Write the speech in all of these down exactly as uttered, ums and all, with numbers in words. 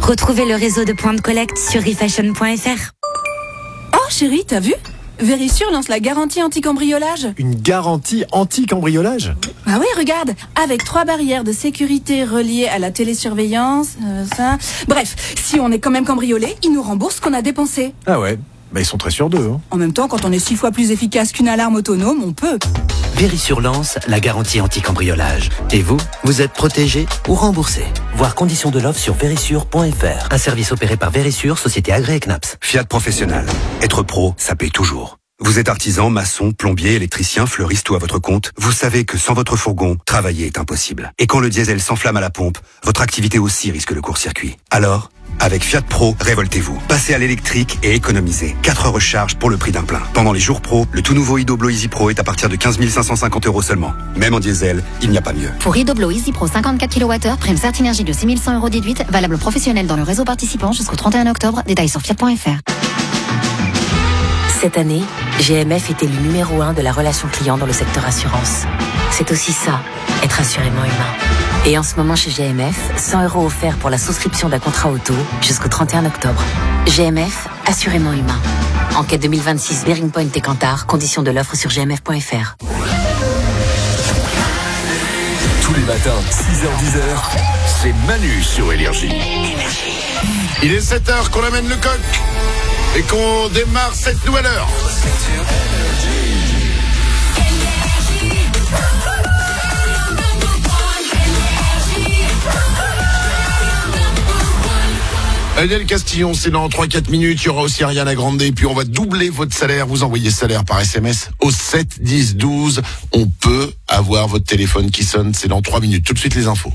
Retrouvez le réseau de points de collecte sur refashion point f r. Oh chérie, t'as vu ? Verisure lance la garantie anti-cambriolage. Une garantie anti-cambriolage ? Ah oui, regarde, avec trois barrières de sécurité reliées à la télésurveillance, euh, ça... Bref, si on est quand même cambriolé, ils nous remboursent ce qu'on a dépensé. Ah ouais, bah ils sont très sûrs d'eux. Hein. En même temps, quand on est six fois plus efficace qu'une alarme autonome, on peut. Verisure lance la garantie anti-cambriolage. Et vous, vous êtes protégé ou remboursé. Voir conditions de l'offre sur verisure point f r. Un service opéré par Verisure, société agréée C N A P S. Fiat Professionnel. Être pro, ça paye toujours. Vous êtes artisan, maçon, plombier, électricien, fleuriste ou à votre compte, vous savez que sans votre fourgon, travailler est impossible. Et quand le diesel s'enflamme à la pompe, votre activité aussi risque le court-circuit. Alors, avec Fiat Pro, révoltez-vous. Passez à l'électrique et économisez. quatre heures recharge pour le prix d'un plein. Pendant les jours pro, le tout nouveau Idoblo Easy Pro est à partir de quinze mille cinq cent cinquante euros seulement. Même en diesel, il n'y a pas mieux. Pour Idoblo Easy Pro cinquante-quatre kilowattheures, prime Certinergie de six mille cent euros déduite, valable professionnel dans le réseau participant jusqu'au trente et un octobre. Détails sur fiat point f r. Cette année, G M F est élu numéro un de la relation client dans le secteur assurance. C'est aussi ça, être assurément humain. Et en ce moment chez G M F, cent euros offerts pour la souscription d'un contrat auto jusqu'au trente et un octobre. G M F, assurément humain. Enquête deux mille vingt-six, Bearing Point et Kantar, conditions de l'offre sur g m f point f r. Tous les matins, six heures dix, c'est Manu sur Énergie. Il est sept heures qu'on amène le coq et qu'on démarre cette nouvelle heure. Adèle Castillon, c'est dans trois à quatre minutes. Il y aura aussi Ariana Grande. Et puis on va doubler votre salaire. Vous envoyez salaire par S M S au sept dix douze. On peut avoir votre téléphone qui sonne. C'est dans trois minutes. Tout de suite les infos.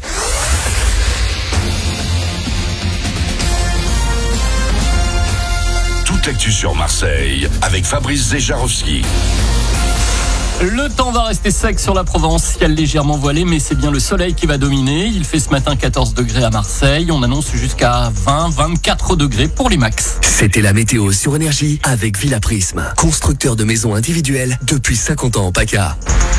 Toute l'actu sur Marseille avec Fabrice Zéjarowski. Le temps va rester sec sur la Provence, ciel légèrement voilé, mais c'est bien le soleil qui va dominer. Il fait ce matin quatorze degrés à Marseille. On annonce jusqu'à vingt à vingt-quatre degrés pour les max. C'était la météo sur Énergie avec Villa Prisme, constructeur de maisons individuelles depuis cinquante ans en PACA.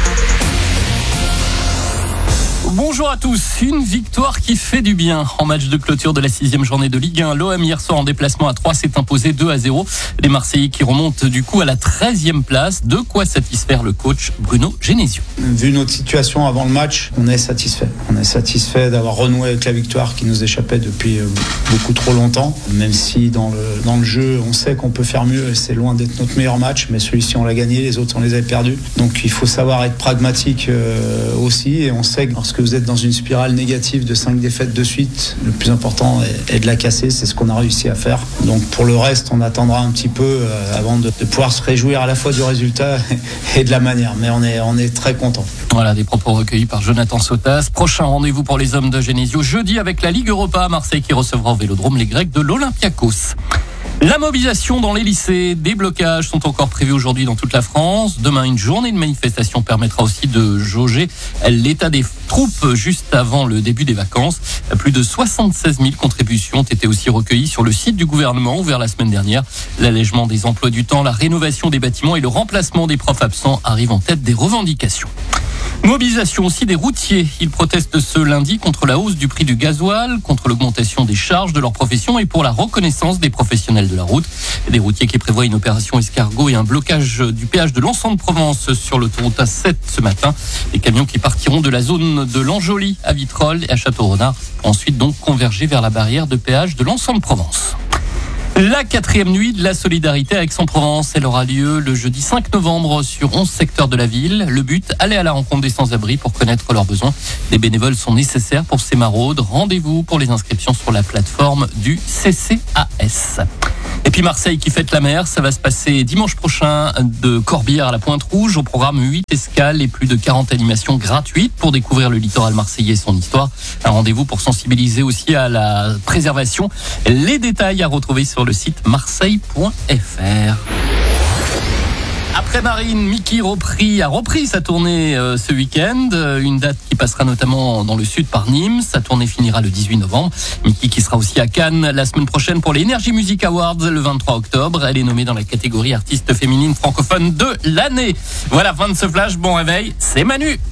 Bonjour à tous, une victoire qui fait du bien. En match de clôture de la sixième journée de Ligue un, l'O M hier soir en déplacement à Troyes s'est imposé deux à zéro. Les Marseillais qui remontent du coup à la treizième place, de quoi satisfaire le coach Bruno Genesio. Vu notre situation avant le match, on est satisfait. On est satisfait d'avoir renoué avec la victoire qui nous échappait depuis beaucoup trop longtemps. Même si dans le, dans le jeu, on sait qu'on peut faire mieux et c'est loin d'être notre meilleur match, mais celui-ci on l'a gagné, les autres on les avait perdus. Donc il faut savoir être pragmatique euh, aussi, et on sait que lorsque vous êtes dans une spirale négative de cinq défaites de suite, le plus important est, est de la casser, c'est ce qu'on a réussi à faire. Donc pour le reste, on attendra un petit peu euh, avant de, de pouvoir se réjouir à la fois du résultat et de la manière, mais on est, on est très content. Voilà, des propos recueillis par Jonathan Sotas. Prochain rendez-vous pour les hommes de Genesio jeudi avec la Ligue Europa à Marseille qui recevra au Vélodrome les Grecs de l'Olympiakos. La mobilisation dans les lycées, des blocages sont encore prévus aujourd'hui dans toute la France. Demain, une journée de manifestation permettra aussi de jauger l'état des troupes juste avant le début des vacances. Plus de soixante-seize mille contributions ont été aussi recueillies sur le site du gouvernement ouvert la semaine dernière. L'allègement des emplois du temps, la rénovation des bâtiments et le remplacement des profs absents arrivent en tête des revendications. Mobilisation aussi des routiers. Ils protestent ce lundi contre la hausse du prix du gasoil, contre l'augmentation des charges de leur profession et pour la reconnaissance des professionnels de la route. Des routiers qui prévoient une opération escargot et un blocage du péage de l'Anse-en-de-Provence sur l'autoroute A sept ce matin. Les camions qui partiront de la zone de l'Anjoli à Vitrolles et à Château-Renard pour ensuite donc converger vers la barrière de péage de l'Anse-en-de-Provence. La quatrième nuit de la solidarité à Aix-en-Provence, elle aura lieu le jeudi cinq novembre sur onze secteurs de la ville. Le but, aller à la rencontre des sans-abri pour connaître leurs besoins. Des bénévoles sont nécessaires pour ces maraudes. Rendez-vous pour les inscriptions sur la plateforme du C C A S. Et puis Marseille qui fête la mer, ça va se passer dimanche prochain de Corbière à la Pointe-Rouge. Au programme huit escales et plus de quarante animations gratuites pour découvrir le littoral marseillais et son histoire. Un rendez-vous pour sensibiliser aussi à la préservation. Les détails à retrouver sur le site marseille point f r. Après Marine, Mickey repris, a repris sa tournée euh, ce week-end. Euh, une date qui passera notamment dans le sud par Nîmes. Sa tournée finira le dix-huit novembre. Mickey qui sera aussi à Cannes la semaine prochaine pour les Energy Music Awards le vingt-trois octobre. Elle est nommée dans la catégorie artiste féminine francophone de l'année. Voilà, fin de ce flash. Bon réveil, c'est Manu.